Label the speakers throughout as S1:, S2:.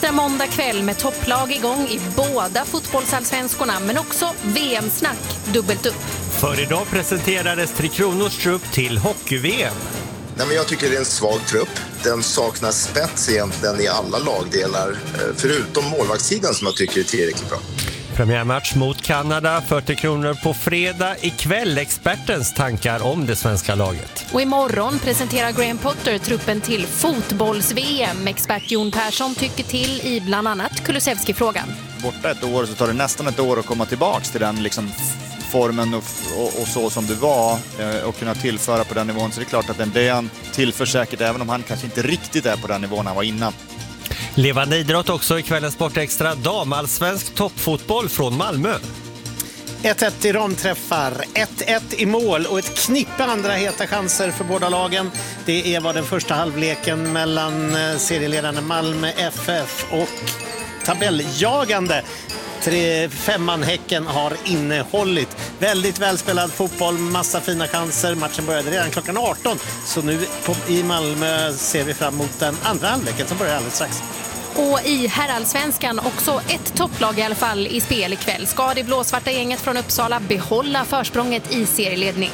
S1: Extra måndag kväll med topplag igång i båda fotbollsallsvenskorna, men också VM-snack dubbelt upp.
S2: För idag presenterades Tre Kronors trupp till hockey-VM.
S3: Nej, men jag tycker det är en svag trupp. Den saknar spets egentligen i alla lagdelar, förutom målvaktssidan som jag tycker är tillräckligt bra.
S2: Premiärmatch mot Kanada, 40 kronor på fredag. Ikväll expertens tankar om det svenska laget.
S1: Och imorgon presenterar Graham Potter truppen till fotbolls-VM. Expert Jon Persson tycker till i bland annat Kulusevski-frågan.
S4: Borta ett år så tar det nästan ett år att komma tillbaka till den formen och så som det var och kunna tillföra på den nivån. Så det är klart att den blir han tillför säkert, även om han kanske inte riktigt är på den nivån han var innan.
S2: Levande idrott också i kvällens Sportextra. Damallsvensk toppfotboll från Malmö.
S5: 1-1 i ramträffar, 1-1 i mål och ett knippe andra heta chanser för båda lagen. Det är vad den första halvleken mellan serieledarna Malmö FF och tabelljagande femman Häcken har innehållit. Väldigt välspelad fotboll, massa fina chanser. Matchen började redan klockan 18. Så nu i Malmö ser vi fram emot den andra halvleken som börjar alldeles strax.
S1: Och i herrallsvenskan också ett topplag i alla fall i spel ikväll. Ska det blåsvarta gänget från Uppsala behålla försprånget i serieledning?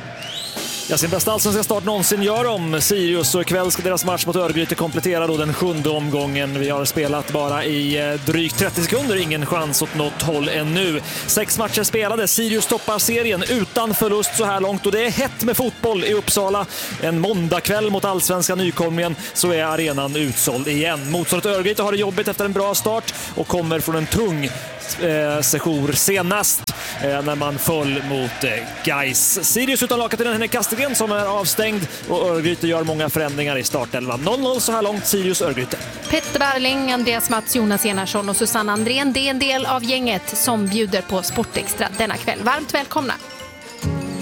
S6: Ja, sin bästa allsvenska start någonsin gör om Sirius, och ikväll ska deras match mot Örgryte komplettera då den 7:e omgången. Vi har spelat bara i drygt 30 sekunder, ingen chans åt något håll ännu. 6 matcher spelade, Sirius toppar serien utan förlust så här långt, och det är hett med fotboll i Uppsala. En måndagkväll mot allsvenska nykomlingen så är arenan utsåld igen. Motståndet Örgryte har det jobbigt efter en bra start och kommer från en tung sejour senast när man föll mot Gais. Sirius utan lagkaptenen Henrik Kastegren som är avstängd, och Örgryte gör många förändringar i startelvan. 0-0 så här långt, Sirius Örgryte.
S1: Petter Barling, Andreas Mats, Jonas Enarsson och Susanne Andrén, det är en del av gänget som bjuder på Sportextra denna kväll. Varmt välkomna!